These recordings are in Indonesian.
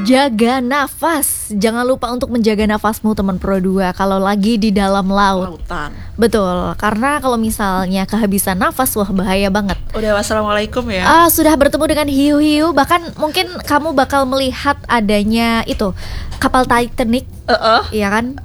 Jaga nafas. Jangan lupa untuk menjaga nafasmu teman Pro 2 kalau lagi di dalam laut. Lautan. Betul, karena kalau misalnya kehabisan nafas, wah bahaya banget. Udah wassalamualaikum ya. Sudah bertemu dengan hiu-hiu, bahkan mungkin kamu bakal melihat adanya itu kapal Titanic, iya kan?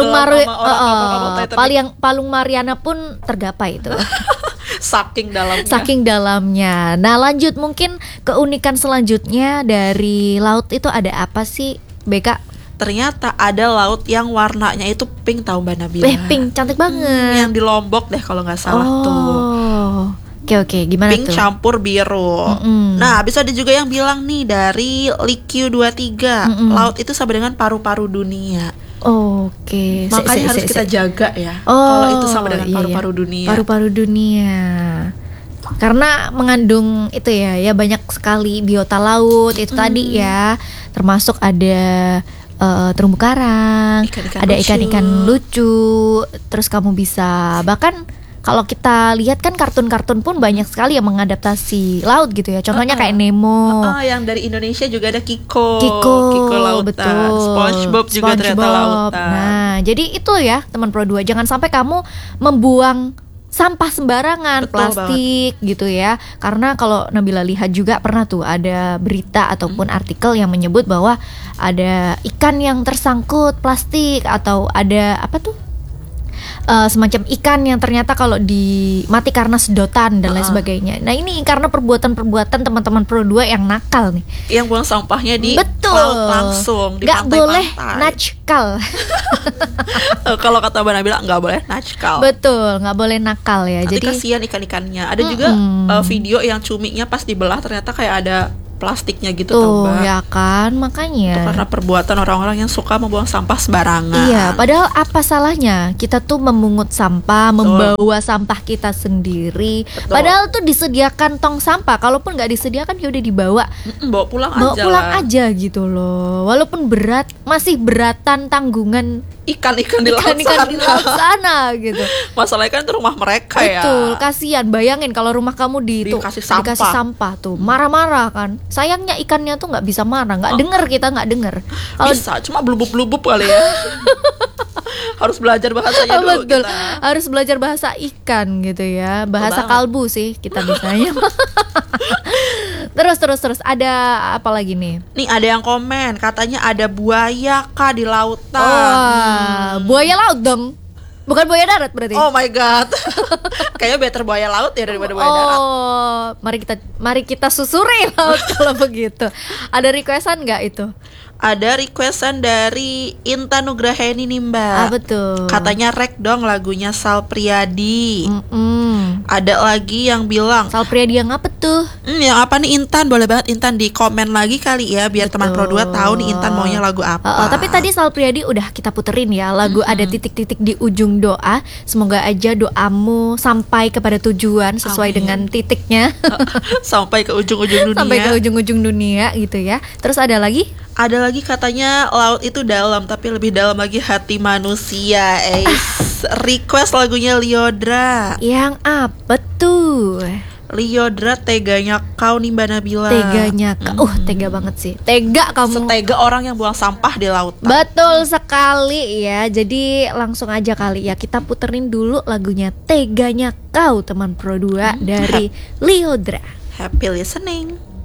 Palung Mariana pun tergapai itu. Saking dalamnya. Saking dalamnya. Nah lanjut, mungkin keunikan selanjutnya dari laut itu ada apa sih, Beka? Ternyata ada laut yang warnanya itu pink, tahu Mbak Nabila? Pink, cantik banget. Yang di Lombok deh kalau nggak salah tuh. Oke, gimana pink tuh? Pink campur biru. Nah, bisa ada juga yang bilang nih dari Liqiu23, laut itu sama dengan paru-paru dunia. Oke. Makanya harus kita jaga ya. Kalau itu sama dengan paru-paru dunia. Paru-paru dunia. Karena mengandung itu ya banyak sekali biota laut itu tadi ya, termasuk ada terumbu karang, ada ikan-ikan lucu. Terus kamu bisa bahkan kalau kita lihat kan kartun-kartun pun banyak sekali yang mengadaptasi laut gitu ya. Contohnya kayak Nemo. Yang dari Indonesia juga ada Kiko lautan. Betul. SpongeBob juga ternyata lautan. Nah, jadi itu ya teman Pro 2, jangan sampai kamu membuang sampah sembarangan, plastik gitu ya. Karena kalau Nabila lihat juga pernah tuh ada berita ataupun artikel yang menyebut bahwa ada ikan yang tersangkut plastik, atau ada apa tuh? Semacam ikan yang ternyata kalau mati karena sedotan dan lain sebagainya. Nah ini karena perbuatan teman-teman Pro 2 yang nakal nih, yang buang sampahnya di laut langsung, di pantai-pantai. Gak boleh nakal. Kalau kata Mbak Nabila nggak boleh nakal. Betul, nggak boleh nakal ya. Nanti jadi kasihan ikan-ikannya. Ada juga video yang cuminya pas dibelah ternyata kayak ada plastiknya gitu tuh, Mbak. ya kan, makanya itu karena perbuatan orang-orang yang suka membuang sampah sembarangan. Iya, padahal apa salahnya kita tuh memungut sampah, membawa sampah kita sendiri. Padahal tuh disediakan tong sampah. Kalaupun nggak disediakan ya udah dibawa, bawa pulang aja gitu loh. Walaupun berat, masih beratan tanggungan ikan-ikan di laut sana gitu. Masalahnya kan itu rumah mereka. Betul, kasihan. Bayangin kalau rumah kamu dikasih sampah tuh, marah-marah kan. Sayangnya ikannya tuh nggak bisa marah, nggak denger, kita nggak denger. Kalau bisa cuma blubub-blubub kali ya. Harus belajar bahasanya dulu. Betul. Harus belajar bahasa ikan gitu ya. Bahasa kalbu sih kita bisanya. Terus ada apa lagi nih? Nih ada yang komen katanya ada buaya kah di lautan. Buaya laut dong. Bukan buaya darat berarti. Oh my god. Kayaknya better buaya laut ya daripada buaya darat. Mari kita susuri laut kalau begitu. Ada requestan nggak itu? Ada requestan dari Intan Nugraheni nih Mbak. Betul. Katanya rek dong lagunya Sal Priadi. Ada lagi yang bilang Sal Priadi yang apa tuh? Yang apa nih Intan? Boleh banget Intan di komen lagi kali ya, biar teman Pro 2 tahu nih Intan maunya lagu apa. Tapi tadi Sal Priadi udah kita puterin ya. Lagu ada titik-titik di ujung doa. Semoga aja doamu sampai kepada tujuan sesuai dengan titiknya. Sampai ke ujung-ujung dunia. Sampai ke ujung-ujung dunia gitu ya. Terus ada lagi? Ada lagi katanya laut itu dalam, tapi lebih dalam lagi hati manusia. Request lagunya Lyodra. Yang apa tuh? Lyodra, teganya kau nih Mbak Nabila. Teganya kau, tega banget sih. Tega kamu. Setega orang yang buang sampah di laut. Betul sekali ya. Jadi langsung aja kali ya kita puterin dulu lagunya Teganya Kau teman Pro 2 dari Lyodra. Happy listening.